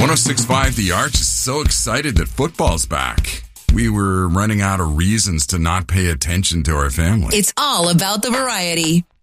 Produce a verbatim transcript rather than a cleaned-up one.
one oh six point five The Arch is so excited that football's back. We were running out of reasons to not pay attention to our family. It's all about the variety.